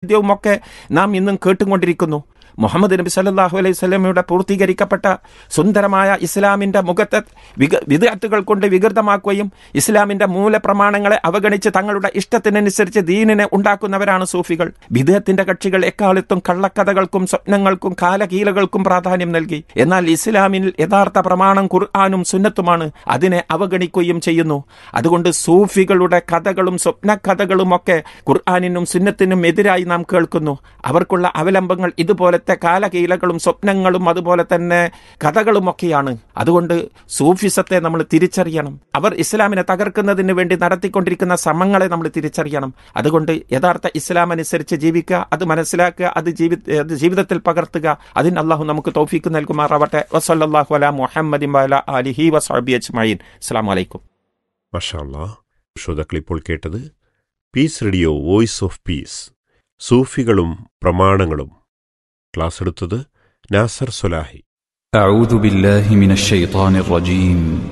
വൈരുദ്ധ്യവും ഒക്കെ നാം ഇന്നും കേട്ടുകൊണ്ടിരിക്കുന്നു. മുഹമ്മദ് നബി സല്ലല്ലാഹു അലൈഹി വസല്ലമയുടെ പൂർത്തീകരിക്കപ്പെട്ട സുന്ദരമായ ഇസ്ലാമിന്റെ മുഖത്തെ വിദ്അത്തുകൾ കൊണ്ട് വികൃതമാക്കുകയും ഇസ്ലാമിന്റെ മൂലപ്രമാണങ്ങളെ അവഗണിച്ച് തങ്ങളുടെ ഇഷ്ടത്തിനനുസരിച്ച് ദീനിനെ ഉണ്ടാക്കുന്നവരാണ് സൂഫികൾ. വിദ്അത്തിന്റെ കക്ഷികൾ എക്കാലത്തും കള്ളക്കഥകൾക്കും സ്വപ്നങ്ങൾക്കും കാലകീലകൾക്കും പ്രാധാന്യം നൽകി. എന്നാൽ ഇസ്ലാമിൽ യഥാർത്ഥ പ്രമാണം ഖുർആനും സുന്നത്തുമാണ്. അതിനെ അവഗണിക്കുകയും ചെയ്യുന്നു. അതുകൊണ്ട് സൂഫികളുടെ കഥകളും സ്വപ്നകഥകളുമൊക്കെ ഖുർആനിനും സുന്നത്തിനും എതിരായി നാം കേൾക്കുന്നു. അവർക്കുള്ള അവലംബങ്ങൾ ഇതുപോലത്തെ കാലകീലകളും സ്വപ്നങ്ങളും അതുപോലെ തന്നെ കഥകളുമൊക്കെയാണ്. അതുകൊണ്ട് സൂഫിസത്തെ നമ്മൾ തിരിച്ചറിയണം. അവർ ഇസ്ലാമിനെ തകർക്കുന്നതിന് വേണ്ടി നടത്തിക്കൊണ്ടിരിക്കുന്ന ശ്രമങ്ങളെ നമ്മൾ തിരിച്ചറിയണം. അതുകൊണ്ട് യഥാർത്ഥ ഇസ്ലാം അനുസരിച്ച് ജീവിക്കുക, അത് മനസ്സിലാക്കുക, അത് ജീവിതത്തിൽ പകർത്തുക. അതിന് അള്ളാഹു നമുക്ക് തൗഫീഖ് നൽകുമാറാവട്ടെ. വസല്ലല്ലാഹു അലാ മുഹമ്മദിൻ വഅലാ ആലിഹി വസഹ്ബിഹി അജ്മഈൻ. അസ്സലാമു അലൈക്കും. മാഷാ അല്ലാഹ്. ശ്രോതാക്കളിപ്പോൾ കേട്ടത് piece radio voice of peace, സൂഫികളും പ്രമാണങ്ങളും. Class എടുത്തത് നാസർ സൊലാഹി. أعوذ بالله من الشيطان الرجيم